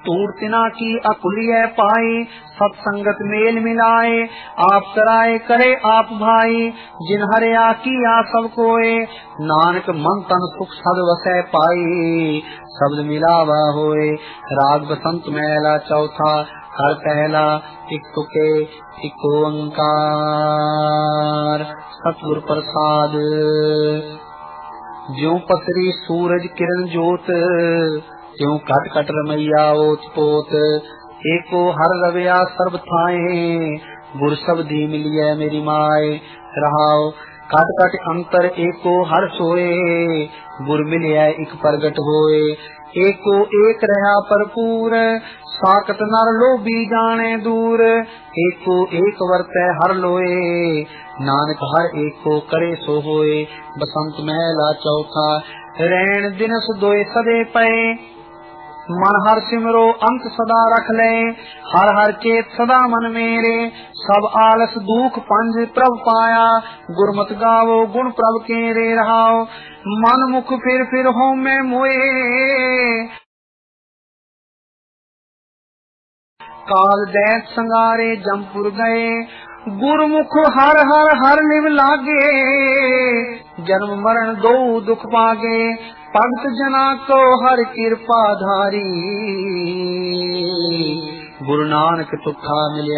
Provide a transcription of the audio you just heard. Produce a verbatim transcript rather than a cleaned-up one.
तूड़ तिना की अकुलिय पाए, सत्संगत मेल मिलाए, आप कराए करे आप भाई, जिन हरिया किया सब कोय, नानक मन तन सुख सद वसै पाई, शब्द मिलावा होए। राग बसंत महला चौथा, हर पहला एक तुके एक ओंकार। सतगुर प्रसाद। ज्यों पसरी सूरज किरण जोत, त्यों कट कट रमैया ओत पोत, एको हर रविया सर्ब थाए, गुर शब्दी मिलिए मेरी माए। रहाओ कट कट अंतर एको हर सोए, गुर मिलिए एक प्रगट होए। एको एक रहा भरपूर, साकत नर लोभी जाने दूर, एको एक वर्तै हर लोए, नानक हर एको करे सो होए। बसंत महला चौथा, रैन दिनस दोए सदे पए, मन हर सिमरो अंत सदा रख ले, हर हर चेत सदा मन मेरे, सब आलस दुख पंज प्रभ पाया, गुरमत गावो गुण प्रभ केरे। रहाओ मन मुख फिर फिर हो में मोए, काल दैत संगारे जमपुर गए, गुरमुख हर हर हर लिव लागे, जन्म मरण दो दुख पागे, भगत जना को हर कृपा धारी, गुरु नानक तुखा मिले